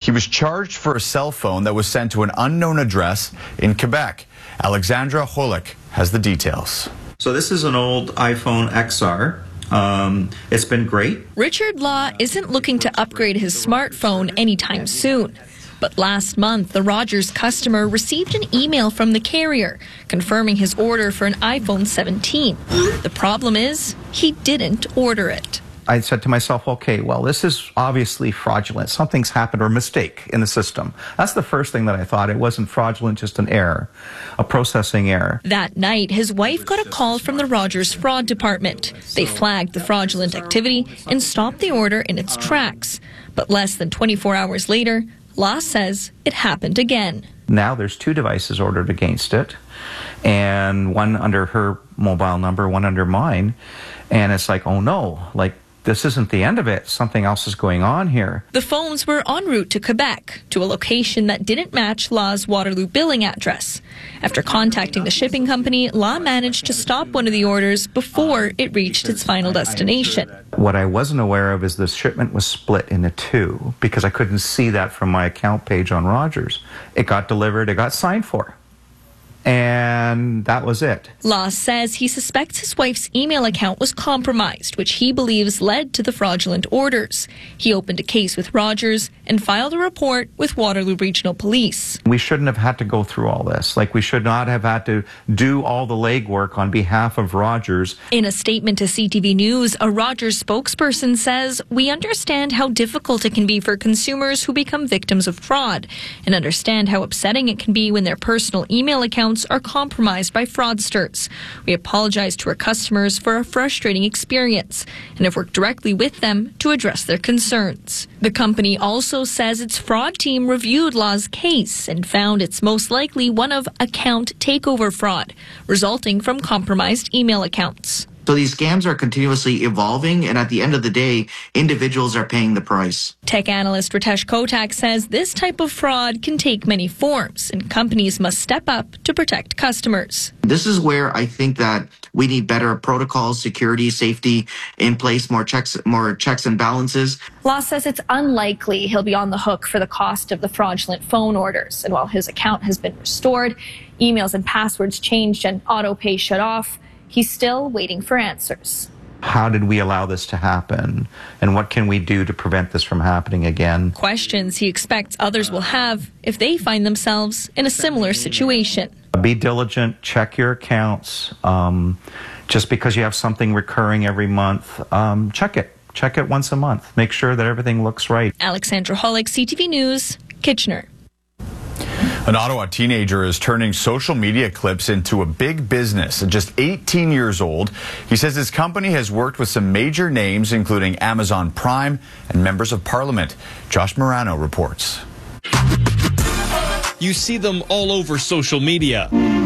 He was charged for a cell phone that was sent to an unknown address in Quebec. Alexandra Holick has the details. So this is an old iPhone XR. It's been great. Richard Law isn't looking to upgrade his smartphone anytime soon. But last month, the Rogers customer received an email from the carrier confirming his order for an iPhone 17. The problem is, he didn't order it. I said to myself, okay, well, this is obviously fraudulent. Something's happened or a mistake in the system. That's the first thing that I thought. It wasn't fraudulent, just an error, a processing error. That night, his wife got a call from the Rogers fraud department. They flagged the fraudulent activity and stopped the order in its tracks. But less than 24 hours later, Law says it happened again. Now there's 2 devices ordered against it, and one under her mobile number, one under mine. And it's like, oh no, like, this isn't the end of it. Something else is going on here. The phones were en route to Quebec, to a location that didn't match Law's Waterloo billing address. After contacting the shipping company, Law managed to stop one of the orders before it reached its final destination. What I wasn't aware of is the shipment was split into 2 because I couldn't see that from my account page on Rogers. It got delivered, it got signed for. And that was it. Law says he suspects his wife's email account was compromised, which he believes led to the fraudulent orders. He opened a case with Rogers and filed a report with Waterloo Regional Police. We shouldn't have had to go through all this. Like, we should not have had to do all the legwork on behalf of Rogers. In a statement to CTV News, a Rogers spokesperson says, "We understand how difficult it can be for consumers who become victims of fraud and understand how upsetting it can be when their personal email accounts are compromised by fraudsters. We apologize to our customers for a frustrating experience and have worked directly with them to address their concerns." The company also says its fraud team reviewed Law's case and found it's most likely one of account takeover fraud, resulting from compromised email accounts. So these scams are continuously evolving, and at the end of the day, individuals are paying the price. Tech analyst Ritesh Kotak says this type of fraud can take many forms, and companies must step up to protect customers. This is where I think that we need better protocols, security, safety in place, more checks and balances. Law says it's unlikely he'll be on the hook for the cost of the fraudulent phone orders. And while his account has been restored, emails and passwords changed, and auto pay shut off, he's still waiting for answers. How did we allow this to happen? And what can we do to prevent this from happening again? Questions he expects others will have if they find themselves in a similar situation. Be diligent, check your accounts. Just because you have something recurring every month, check it. Check it once a month. Make sure that everything looks right. Alexandra Holick, CTV News, Kitchener. An Ottawa teenager is turning social media clips into a big business. At just 18 years old, he says his company has worked with some major names, including Amazon Prime and members of Parliament. Josh Morano reports. You see them all over social media.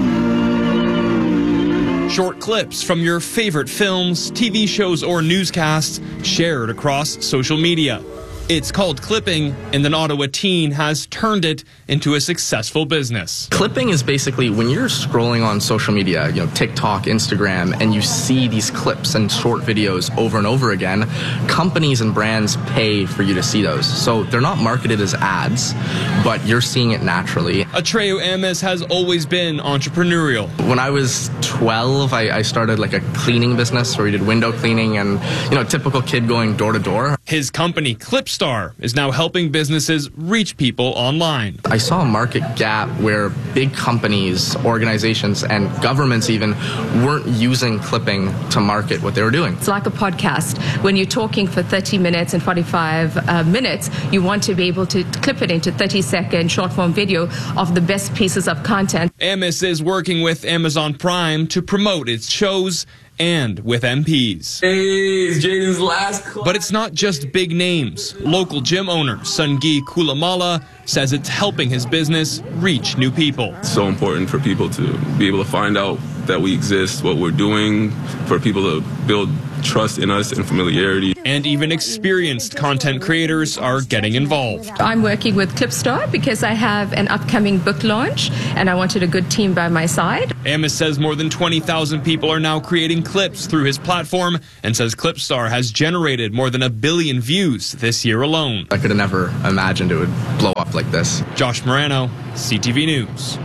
Short clips from your favorite films, TV shows, or newscasts shared across social media. It's called clipping, and an Ottawa teen has turned it into a successful business. Clipping is basically when you're scrolling on social media, TikTok, Instagram, and you see these clips and short videos over and over again, companies and brands pay for you to see those. So they're not marketed as ads, but you're seeing it naturally. Atreyu Amos has always been entrepreneurial. When I was 12, I started like a cleaning business where we did window cleaning and, typical kid going door to door. His company, Clipstar, is now helping businesses reach people online. I saw a market gap where big companies, organizations, and governments even weren't using clipping to market what they were doing. It's like a podcast. When you're talking for 30 minutes and 45 minutes, you want to be able to clip it into 30-second short-form video of the best pieces of content. Amos is working with Amazon Prime to promote its shows and with MPs. Hey, it's Jaden's last class. But it's not just big names. Local gym owner Sungi Kulamala says it's helping his business reach new people. It's so important for people to be able to find out that we exist, what we're doing, for people to build trust in us and familiarity. And even experienced content creators are getting involved. I'm working with Clipstar because I have an upcoming book launch and I wanted a good team by my side. Amos says more than 20,000 people are now creating clips through his platform and says Clipstar has generated more than 1 billion views this year alone. I could have never imagined it would blow up like this. Josh Morano, CTV News.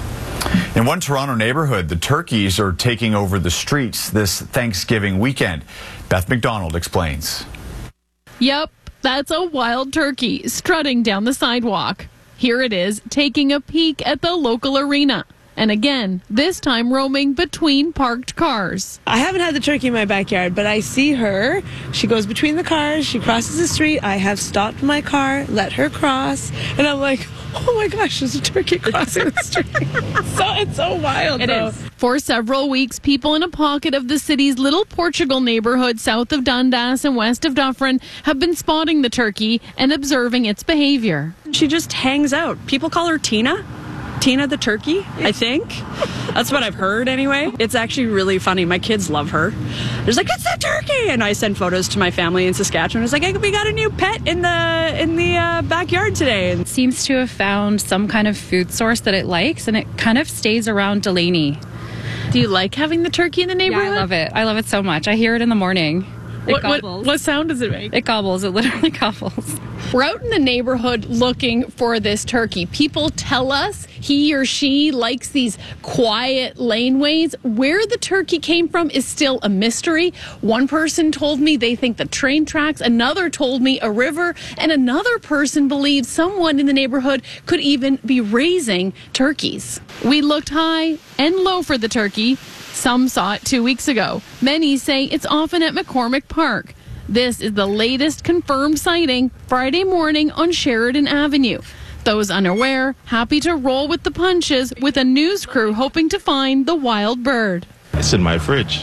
In one Toronto neighborhood, the turkeys are taking over the streets this Thanksgiving weekend. Beth McDonald explains. Yep, that's a wild turkey strutting down the sidewalk. Here it is, taking a peek at the local arena. And again, this time roaming between parked cars. I haven't had the turkey in my backyard, but I see her. She goes between the cars. She crosses the street. I have stopped my car, let her cross. And I'm like, oh my gosh, there's a turkey crossing the street. It's so wild, It is. For several weeks, people in a pocket of the city's Little Portugal neighborhood south of Dundas and west of Dufferin have been spotting the turkey and observing its behavior. She just hangs out. People call her Tina. Tina the turkey, I think. That's what I've heard anyway. It's actually really funny. My kids love her. They're like, it's the turkey! And I send photos to my family in Saskatchewan. It's like, hey, we got a new pet in the backyard today. It seems to have found some kind of food source that it likes, and it kind of stays around Delaney. Do you like having the turkey in the neighborhood? Yeah, I love it. I love it so much. I hear it in the morning. What sound does it make? It gobbles. It literally gobbles. We're out in the neighborhood looking for this turkey. People tell us he or she likes these quiet laneways. Where the turkey came from is still a mystery. One person told me they think the train tracks, another told me a river, and another person believes someone in the neighborhood could even be raising turkeys. We looked high and low for the turkey. Some saw it 2 weeks ago. Many say it's often at McCormick Park. This is the latest confirmed sighting Friday morning on Sheridan Avenue. Those unaware, happy to roll with the punches with a news crew hoping to find the wild bird. It's in my fridge.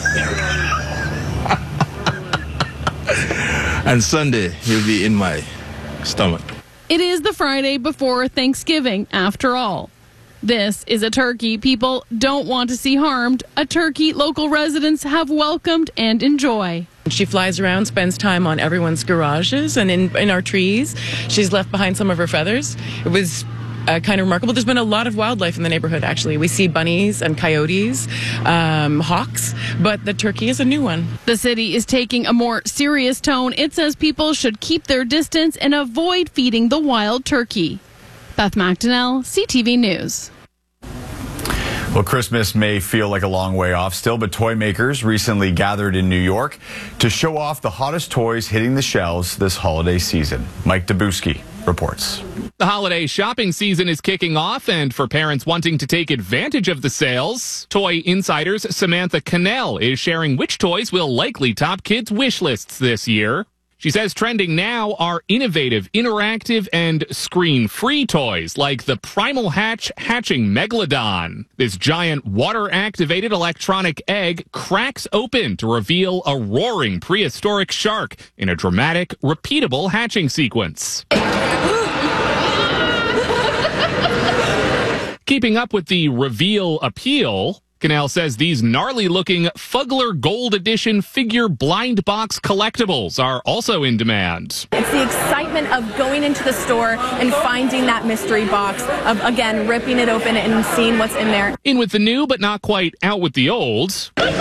And Sunday, he'll be in my stomach. It is the Friday before Thanksgiving, after all. This is a turkey people don't want to see harmed, a turkey local residents have welcomed and enjoy. She flies around, spends time on everyone's garages and in our trees. She's left behind some of her feathers. It was kind of remarkable. There's been a lot of wildlife in the neighborhood, actually. We see bunnies and coyotes, hawks, but the turkey is a new one. The city is taking a more serious tone. It says people should keep their distance and avoid feeding the wild turkey. Beth McDonnell, CTV News. Well, Christmas may feel like a long way off still, but toy makers recently gathered in New York to show off the hottest toys hitting the shelves this holiday season. Mike Dabuski reports. The holiday shopping season is kicking off, and for parents wanting to take advantage of the sales, Toy Insider's Samantha Cannell is sharing which toys will likely top kids' wish lists this year. She says trending now are innovative, interactive, and screen-free toys like the Primal Hatch hatching Megalodon. This giant water-activated electronic egg cracks open to reveal a roaring prehistoric shark in a dramatic, repeatable hatching sequence. Keeping up with the reveal appeal, Cannell says these gnarly-looking Fugler Gold Edition figure blind box collectibles are also in demand. It's the excitement of going into the store and finding that mystery box, of, again, ripping it open and seeing what's in there. In with the new, but not quite out with the old. The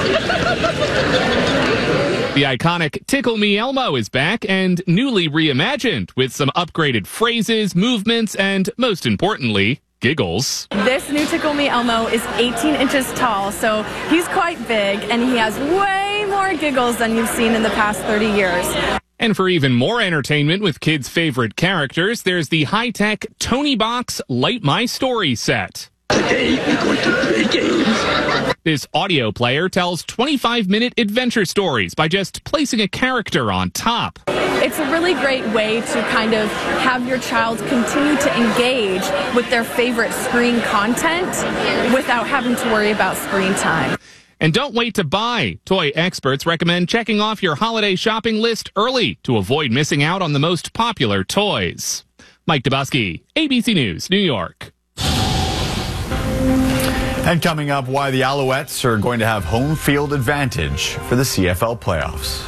iconic Tickle Me Elmo is back and newly reimagined with some upgraded phrases, movements, and, most importantly, giggles. This new Tickle Me Elmo is 18 inches tall, so he's quite big, and he has way more giggles than you've seen in the past 30 years. And for even more entertainment with kids' favorite characters, there's the high-tech Tony Box Light My Story set. Today, we're going to play games. This audio player tells 25-minute adventure stories by just placing a character on top. It's a really great way to kind of have your child continue to engage with their favorite screen content without having to worry about screen time. And don't wait to buy. Toy experts recommend checking off your holiday shopping list early to avoid missing out on the most popular toys. Mike Dabuski, ABC News, New York. And coming up, why the Alouettes are going to have home field advantage for the CFL playoffs.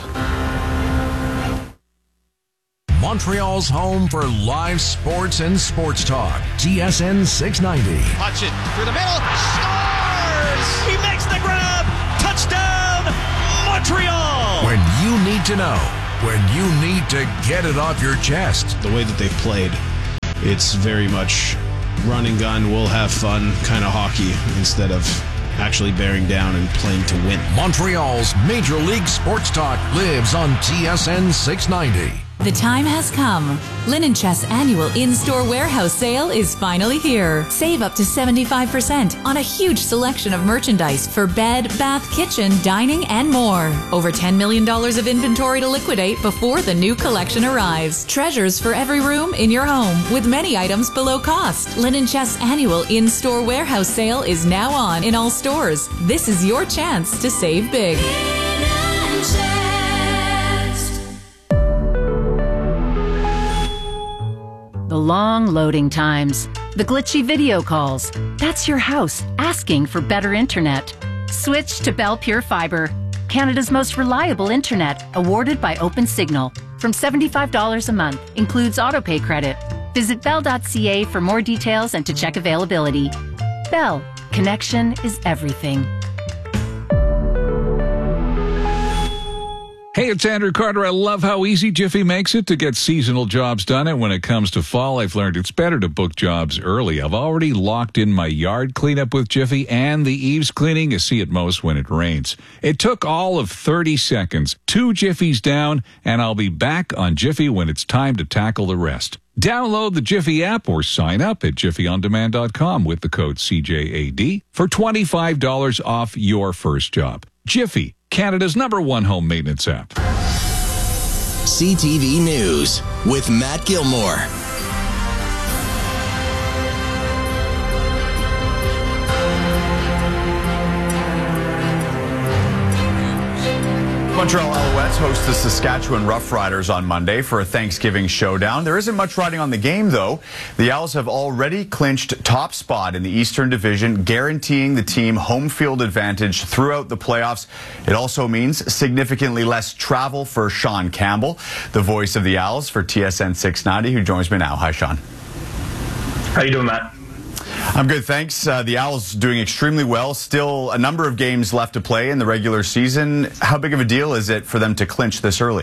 Montreal's home for live sports and sports talk. TSN 690. Hutchin through the middle. Scores! He makes the grab. Touchdown, Montreal! When you need to know. When you need to get it off your chest. The way that they've played, it's very much run and gun, we'll have fun kind of hockey instead of actually bearing down and playing to win. Montreal's Major League Sports Talk lives on TSN 690. The time has come. Linen Chest's annual in-store warehouse sale is finally here. Save up to 75% on a huge selection of merchandise for bed, bath, kitchen, dining, and more. Over $10 million of inventory to liquidate before the new collection arrives. Treasures for every room in your home with many items below cost. Linen Chest's annual in-store warehouse sale is now on in all stores. This is your chance to save big. Linen Chest. The long loading times, the glitchy video calls. That's your house asking for better internet. Switch to Bell Pure Fiber, Canada's most reliable internet, awarded by OpenSignal. From $75 a month, includes autopay credit. Visit bell.ca for more details and to check availability. Bell, connection is everything. Hey, it's Andrew Carter. I love how easy Jiffy makes it to get seasonal jobs done. And when it comes to fall, I've learned it's better to book jobs early. I've already locked in my yard cleanup with Jiffy and the eaves cleaning you see at most when it rains. It took all of 30 seconds, 2 Jiffies down, and I'll be back on Jiffy when it's time to tackle the rest. Download the Jiffy app or sign up at jiffyondemand.com with the code CJAD for $25 off your first job. Jiffy, Canada's #1 home maintenance app. CTV News with Matt Gilmore. Montreal Alouettes host the Saskatchewan Roughriders on Monday for a Thanksgiving showdown. There isn't much riding on the game, though. The Owls have already clinched top spot in the Eastern Division, guaranteeing the team home field advantage throughout the playoffs. It also means significantly less travel for Sean Campbell, the voice of the Owls for TSN 690, who joins me now. Hi, Sean. How you doing, Matt? I'm good, thanks. The Owls doing extremely well. Still a number of games left to play in the regular season. How big of a deal is it for them to clinch this early?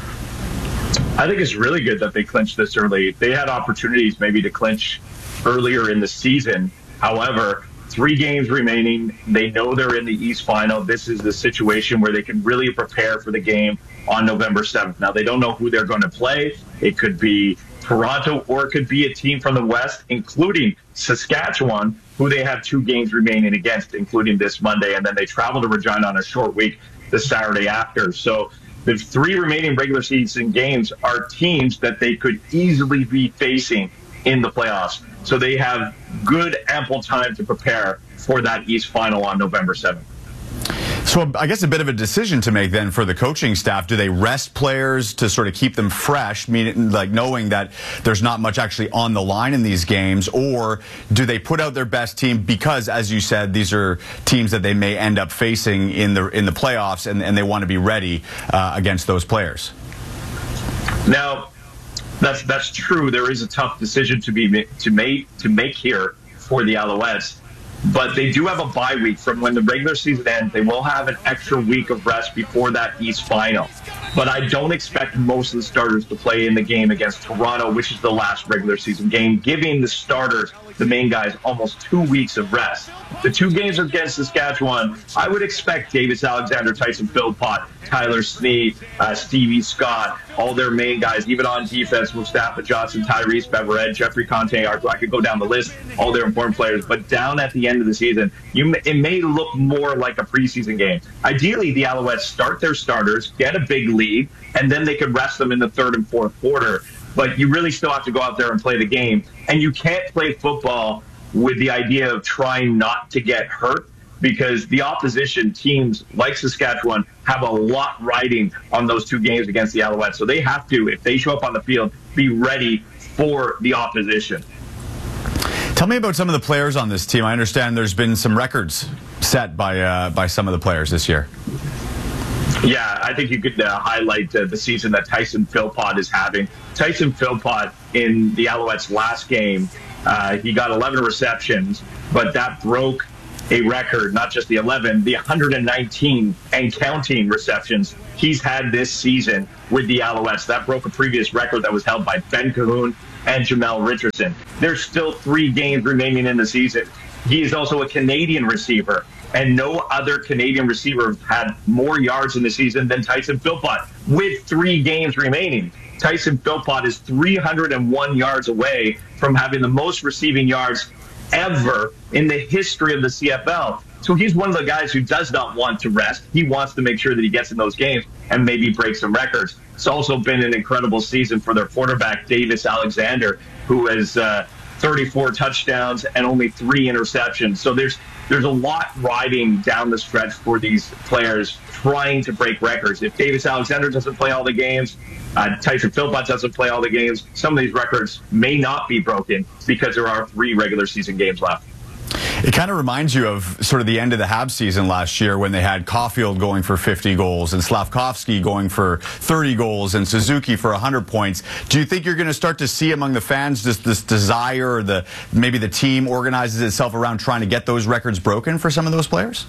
I think it's really good that they clinched this early. They had opportunities maybe to clinch earlier in the season. However, 3 games remaining. They know they're in the East Final. This is the situation where they can really prepare for the game on November 7th. Now, they don't know who they're going to play. It could be Toronto, or it could be a team from the West, including Saskatchewan, who they have 2 games remaining against, including this Monday. And then they travel to Regina on a short week the Saturday after. So the 3 remaining regular season games are teams that they could easily be facing in the playoffs. So they have good, ample time to prepare for that East Final on November 7th. So I guess a bit of a decision to make then for the coaching staff. Do they rest players to sort of keep them fresh, meaning like knowing that there's not much actually on the line in these games, or do they put out their best team because, as you said, these are teams that they may end up facing in the playoffs, and they want to be ready against those players? Now, that's true. There is a tough decision to make here for the Alouettes. But they do have a bye week from when the regular season ends. They will have an extra week of rest before that East Final. But I don't expect most of the starters to play in the game against Toronto, which is the last regular season game, giving the starters, the main guys, almost 2 weeks of rest. The 2 games against Saskatchewan, I would expect Davis Alexander, Tyson Philpott, Tyler Sneed, Stevie Scott, all their main guys, even on defense, Mustafa Johnson, Tyrese Bevered, Jeffrey Conte, I could go down the list, all their important players. But down at the end of the season, it may look more like a preseason game. Ideally, the Alouettes start their starters, get a big lead, and then they could rest them in the 3rd and 4th quarter. But you really still have to go out there and play the game. And you can't play football with the idea of trying not to get hurt, because the opposition teams like Saskatchewan have a lot riding on those 2 games against the Alouettes. So they have to, if they show up on the field, be ready for the opposition. Tell me about some of the players on this team. I understand there's been some records set by some of the players this year. Yeah, I think you could highlight the season that Tyson Philpott is having. Tyson Philpott in the Alouettes' last game, he got 11 receptions, but that broke a record, not just the 11, the 119 and counting receptions he's had this season with the Alouettes. That broke a previous record that was held by Ben Cahoon and Jamel Richardson. There's still 3 games remaining in the season. He is also a Canadian receiver, and no other Canadian receiver had more yards in the season than Tyson Philpott with 3 games remaining. Tyson Philpott is 301 yards away from having the most receiving yards ever in the history of the CFL. So he's one of the guys who does not want to rest. He wants to make sure that he gets in those games and maybe break some records. It's also been an incredible season for their quarterback, Davis Alexander, who has 34 touchdowns and only 3 interceptions. So there's a lot riding down the stretch for these players trying to break records. If Davis Alexander doesn't play all the games, Tyson Philpott doesn't play all the games, some of these records may not be broken because there are 3 regular season games left. It kind of reminds you of sort of the end of the Habs season last year when they had Caulfield going for 50 goals and Slavkovsky going for 30 goals and Suzuki for 100 points. Do you think you're going to start to see among the fans this desire, or maybe the team organizes itself around trying to get those records broken for some of those players?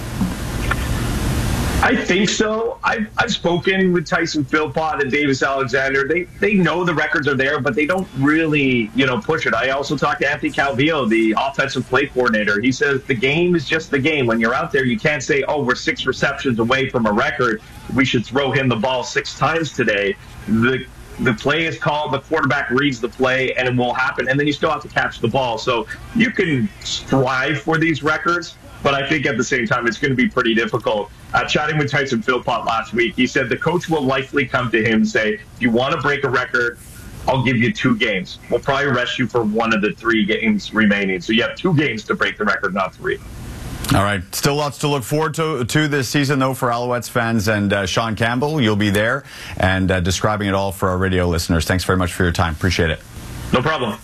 I think so. I've spoken with Tyson Philpott and Davis Alexander. They know the records are there, but they don't really, push it. I also talked to Anthony Calvillo, the offensive play coordinator. He says the game is just the game. When you're out there, you can't say, oh, we're 6 receptions away from a record. We should throw him the ball 6 times today. The play is called, the quarterback reads the play, and it will happen. And then you still have to catch the ball. So you can strive for these records, but I think at the same time, it's going to be pretty difficult. Chatting with Tyson Philpott last week, he said the coach will likely come to him and say, if you want to break a record, I'll give you 2 games. We'll probably rest you for 1 of the 3 games remaining. So you have 2 games to break the record, not 3. All right. Still lots to look forward to this season, though, for Alouettes fans. And Sean Campbell, you'll be there and describing it all for our radio listeners. Thanks very much for your time. Appreciate it. No problem.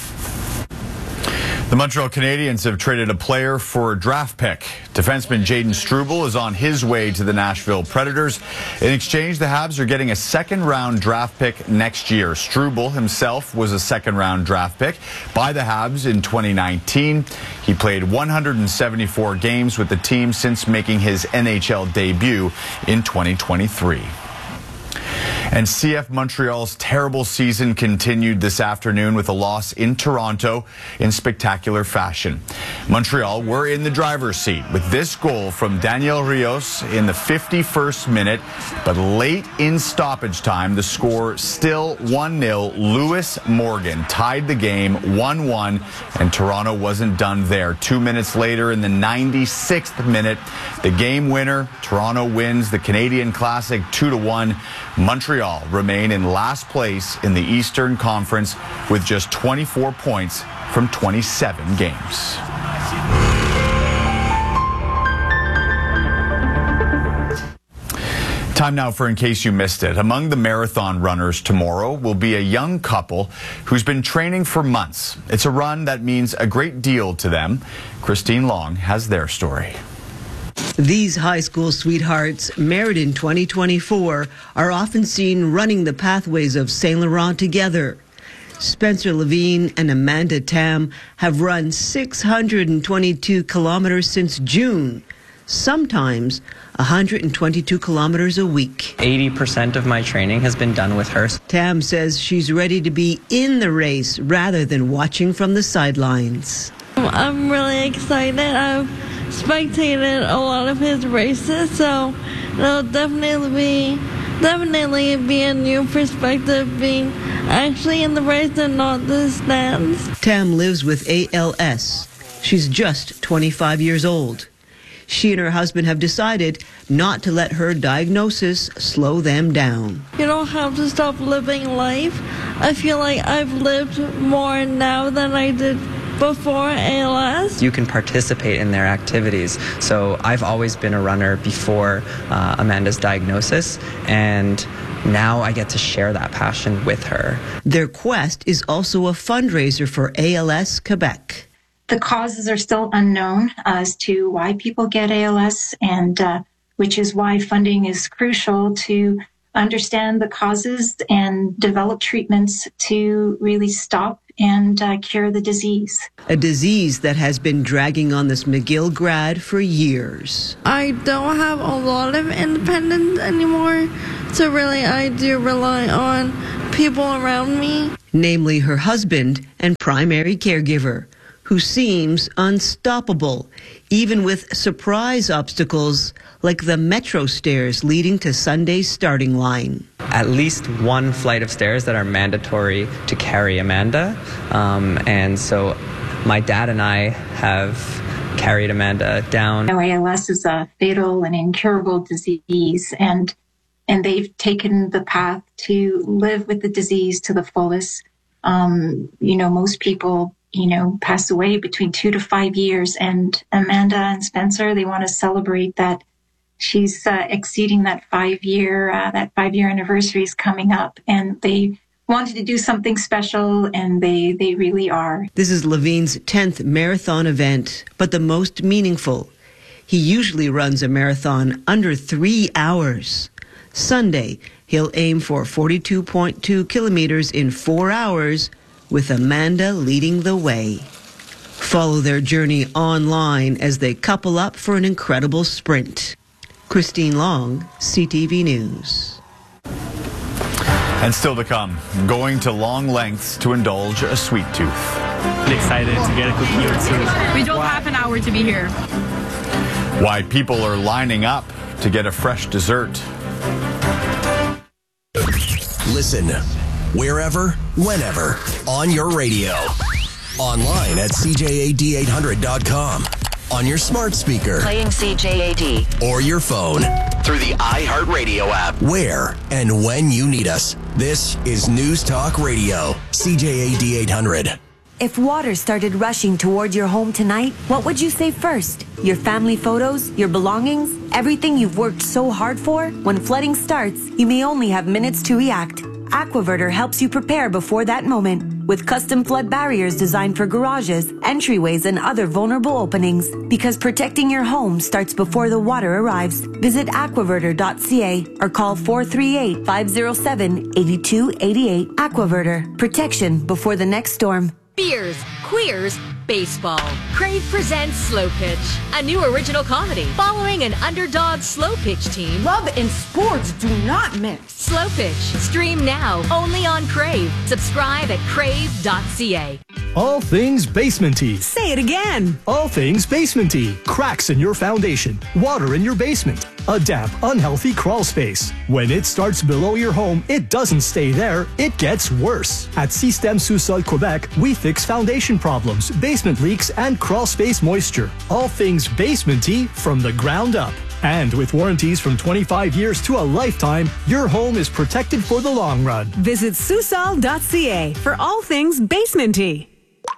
The Montreal Canadiens have traded a player for a draft pick. Defenseman Jaden Struble is on his way to the Nashville Predators. In exchange, the Habs are getting a 2nd-round draft pick next year. Struble himself was a 2nd-round draft pick by the Habs in 2019. He played 174 games with the team since making his NHL debut in 2023. And CF Montreal's terrible season continued this afternoon with a loss in Toronto in spectacular fashion. Montreal were in the driver's seat with this goal from Daniel Rios in the 51st minute, but late in stoppage time, the score still 1-0. Lewis Morgan tied the game 1-1, and Toronto wasn't done there. 2 minutes later, in the 96th minute, the game winner, Toronto wins the Canadian Classic 2-1. Montreal remain in last place in the Eastern Conference with just 24 points from 27 games. Time now for In Case You Missed It. Among the marathon runners tomorrow will be a young couple who's been training for months. It's a run that means a great deal to them. Christine Long has their story. These high school sweethearts, married in 2024, are often seen running the pathways of Saint Laurent together. Spencer Levine and Amanda Tam have run 622 kilometers since June, sometimes 122 kilometers a week. 80% of my training has been done with her. Tam says she's ready to be in the race rather than watching from the sidelines. I'm really excited. I've spectated a lot of his races, so it'll definitely be a new perspective being actually in the race and not the stands. Tam lives with ALS. She's just 25 years old. She and her husband have decided not to let her diagnosis slow them down. You don't have to stop living life. I feel like I've lived more now than I did before ALS. You can participate in their activities. So I've always been a runner before Amanda's diagnosis, and now I get to share that passion with her. Their quest is also a fundraiser for ALS Quebec. The causes are still unknown as to why people get ALS, and which is why funding is crucial to understand the causes and develop treatments to really stop and cure the disease. A disease that has been dragging on this McGill grad for years. I don't have a lot of independence anymore, so really I do rely on people around me. Namely her husband and primary caregiver, who seems unstoppable, even with surprise obstacles like the metro stairs leading to Sunday's starting line. At least one flight of stairs that are mandatory to carry Amanda. And so my dad and I have carried Amanda down. ALS is a fatal and incurable disease, and they've taken the path to live with the disease to the fullest. Most people pass away between 2 to 5 years, and Amanda and Spencer, they want to celebrate that she's exceeding that 5-year anniversary is coming up, and they wanted to do something special, and they really are. This is Levine's 10th marathon event, but the most meaningful. He usually runs a marathon under 3 hours. Sunday, he'll aim for 42.2 kilometers in 4 hours, with Amanda leading the way. Follow their journey online as they couple up for an incredible sprint. Christine Long, CTV News. And still to come, going to long lengths to indulge a sweet tooth. Excited to get a cookie or two. We drove half an hour to be here. Why people are lining up to get a fresh dessert. Listen wherever, whenever, on your radio. Online at CJAD800.com. On your smart speaker. Playing CJAD. Or your phone. Through the iHeartRadio app. Where and when you need us. This is News Talk Radio. CJAD 800. If water started rushing toward your home tonight, what would you say first? Your family photos? Your belongings? Everything you've worked so hard for? When flooding starts, you may only have minutes to react. Aquaverter helps you prepare before that moment with custom flood barriers designed for garages, entryways, and other vulnerable openings. Because protecting your home starts before the water arrives. Visit aquaverter.ca or call 438-507-8288. Aquaverter. Protection before the next storm. Beers, queers, baseball. Crave presents Slow Pitch, a new original comedy following an underdog slow pitch team. Love and sports do not mix. Slow Pitch, stream now only on Crave. Subscribe at crave.ca. All things basement-y. Say it again. All things basement-y. Cracks in your foundation, water in your basement, a damp, unhealthy crawl space. When it starts below your home, it doesn't stay there, it gets worse. At Système Sous-Sol Quebec, we fix foundation problems, basement leaks, and crawl space moisture. All things basement-y from the ground up. And with warranties from 25 years to a lifetime, your home is protected for the long run. Visit Susol.ca for all things basement-y.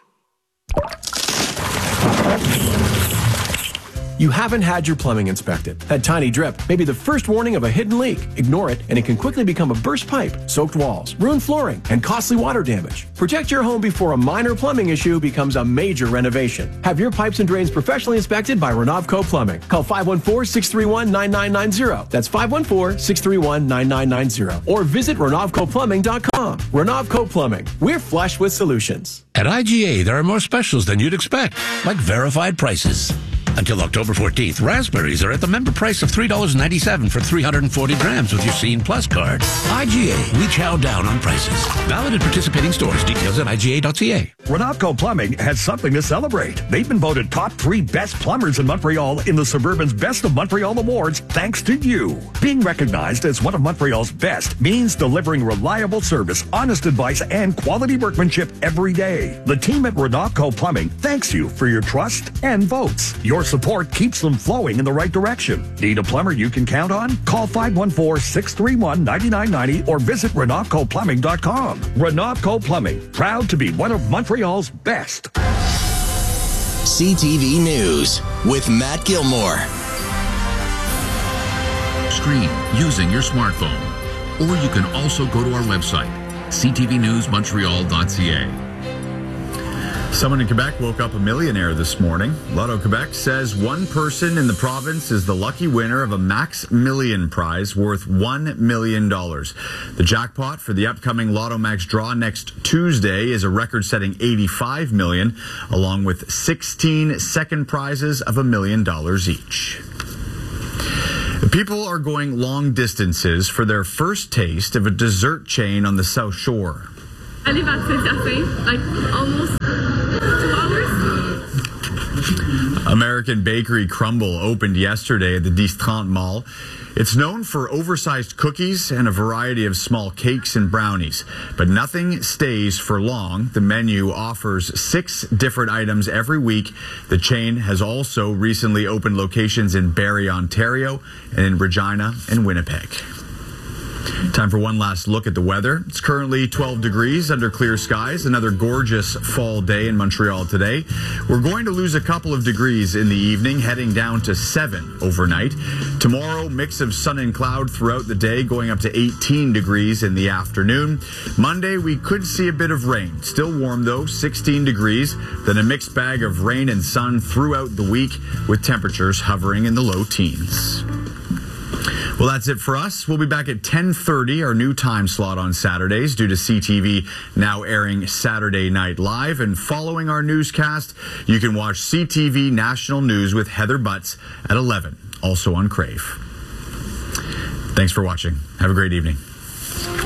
You haven't had your plumbing inspected. That tiny drip may be the first warning of a hidden leak. Ignore it, and it can quickly become a burst pipe, soaked walls, ruined flooring, and costly water damage. Protect your home before a minor plumbing issue becomes a major renovation. Have your pipes and drains professionally inspected by Renovco Plumbing. Call 514-631-9990. That's 514-631-9990. Or visit RenovcoPlumbing.com. Renovco Plumbing. We're flush with solutions. At IGA, there are more specials than you'd expect, like verified prices. Until October 14th, raspberries are at the member price of $3.97 for 340 grams with your Scene Plus card. IGA, we chow down on prices. Valid at participating stores. Details at IGA.ca. Renovco Plumbing has something to celebrate. They've been voted top 3 best plumbers in Montreal in the Suburban's Best of Montreal Awards thanks to you. Being recognized as one of Montreal's best means delivering reliable service, honest advice, and quality workmanship every day. The team at Renovco Plumbing thanks you for your trust and votes. Your support keeps them flowing in the right direction. Need a plumber you can count on? Call 514-631-9990 or visit RenovcoPlumbing.com. Renovco Plumbing, proud to be one of Montreal's best. CTV News with Matt Gilmore. Stream using your smartphone. Or you can also go to our website, ctvnewsmontreal.ca. Someone in Quebec woke up a millionaire this morning. Lotto Quebec says one person in the province is the lucky winner of a Max Million prize worth $1 million. The jackpot for the upcoming Lotto Max draw next Tuesday is a record-setting $85 million, along with 16 second prizes of $1 million each. People are going long distances for their first taste of a dessert chain on the South Shore. I live at Saint-Hyacinthe, like almost 2 hours. American Bakery Crumble opened yesterday at the 1030 Mall. It's known for oversized cookies and a variety of small cakes and brownies, but nothing stays for long. The menu offers 6 different items every week. The chain has also recently opened locations in Barrie, Ontario, and in Regina and Winnipeg. Time for one last look at the weather. It's currently 12 degrees under clear skies. Another gorgeous fall day in Montreal today. We're going to lose a couple of degrees in the evening, heading down to 7 overnight. Tomorrow, mix of sun and cloud throughout the day, going up to 18 degrees in the afternoon. Monday, we could see a bit of rain. Still warm, though, 16 degrees. Then a mixed bag of rain and sun throughout the week, with temperatures hovering in the low teens. Well, that's it for us. We'll be back at 10:30, our new time slot on Saturdays, due to CTV now airing Saturday Night Live. And following our newscast, you can watch CTV National News with Heather Butts at 11, also on Crave. Thanks for watching. Have a great evening.